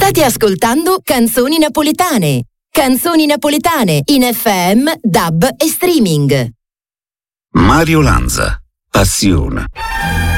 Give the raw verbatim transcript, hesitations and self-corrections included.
State ascoltando Canzoni Napoletane. Canzoni napoletane in F M, D A B e streaming. Mario Lanza, Passione.